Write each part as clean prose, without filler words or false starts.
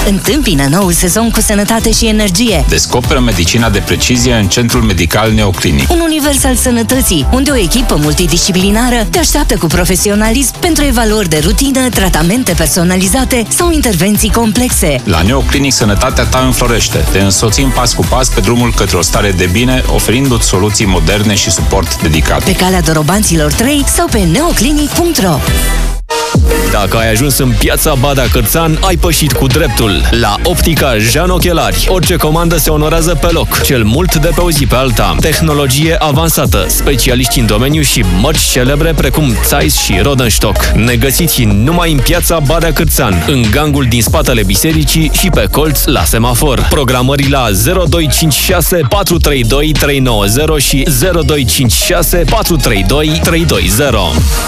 Întâmpină noul sezon cu sănătate și energie. Descoperă medicina de precizie în Centrul Medical Neoclinic. Un univers al sănătății, unde o echipă multidisciplinară te așteaptă cu profesionalism pentru evaluări de rutină, tratamente personalizate sau intervenții complexe. La Neoclinic, sănătatea ta înflorește. Te însoțim pas cu pas pe drumul către o stare de bine, oferindu-ți soluții moderne și suport dedicat. Pe calea Dorobanților 3 sau pe neoclinic.ro. Dacă ai ajuns în Piața Badea Cârțan, ai pășit cu dreptul. La Optica Jean Ochelari, orice comandă se onorează pe loc, cel mult de pe o zi pe alta. Tehnologie avansată, specialiști în domeniu și mărci celebre precum Zeiss și Rodenstock. Ne găsiți numai în Piața Badea Cârțan, în gangul din spatele bisericii și pe colț la semafor. Programări la 0256 432 390 și 0256 432 320.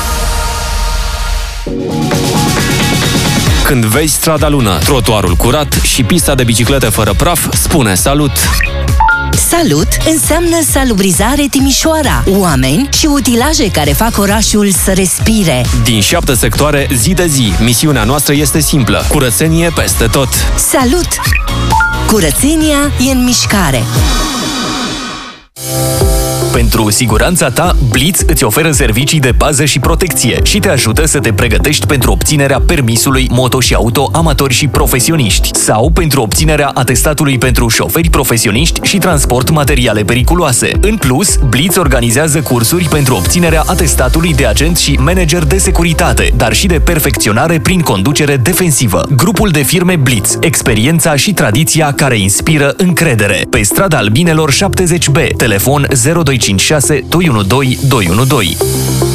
Când vezi strada lună, trotuarul curat și pista de biciclete fără praf, spune salut! Salut înseamnă Salubrizare Timișoara. Oameni și utilaje care fac orașul să respire. Din 7 sectoare, zi de zi, misiunea noastră este simplă. Curățenie peste tot. Salut! Curățenia e în mișcare. Pentru siguranța ta, Blitz îți oferă servicii de bază și protecție și te ajută să te pregătești pentru obținerea permisului moto și auto amatori și profesioniști sau pentru obținerea atestatului pentru șoferi profesioniști și transport materiale periculoase. În plus, Blitz organizează cursuri pentru obținerea atestatului de agent și manager de securitate, dar și de perfecționare prin conducere defensivă. Grupul de firme Blitz, experiența și tradiția care inspiră încredere. Pe strada Albinelor 70B, telefon 0256 212 212.